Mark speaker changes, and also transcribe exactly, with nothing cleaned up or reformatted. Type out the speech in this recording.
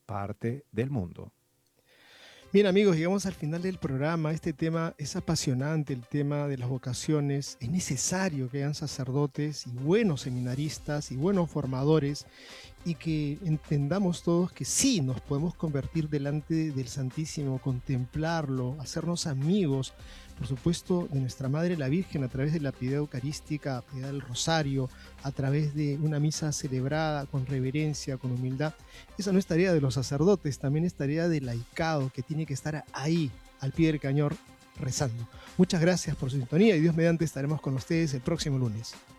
Speaker 1: parte del mundo.
Speaker 2: Bien amigos, llegamos al final del programa. Este tema es apasionante, el tema de las vocaciones. Es necesario que hayan sacerdotes y buenos seminaristas y buenos formadores y que entendamos todos que sí nos podemos convertir delante del Santísimo, contemplarlo, hacernos amigos, por supuesto, de nuestra Madre la Virgen a través de la piedad eucarística, piedad del rosario, a través de una misa celebrada con reverencia, con humildad. Esa no es tarea de los sacerdotes, también es tarea del laicado, que tiene que estar ahí, al pie del cañón, rezando. Muchas gracias por su sintonía y Dios mediante estaremos con ustedes el próximo lunes.